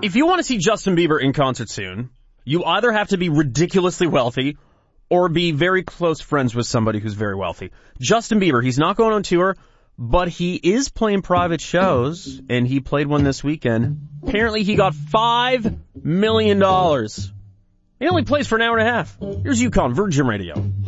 If you want to see Justin Bieber in concert soon, you either have to be ridiculously wealthy or be very close friends with somebody who's very wealthy. Justin Bieber, he's not going on tour, but he is playing private shows, and he played one this weekend. Apparently he got $5 million. He only plays for an hour and a half. Here's UConn, Virgin Radio.